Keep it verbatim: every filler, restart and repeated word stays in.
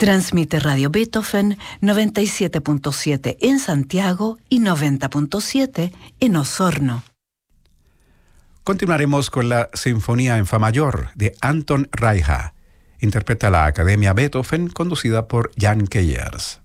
Transmite Radio Beethoven noventa y siete punto siete en Santiago y noventa punto siete en Osorno. Continuaremos con la Sinfonía en Fa mayor de Anton Reicha. Interpreta la Academia Beethoven, conducida por Jan Keyers.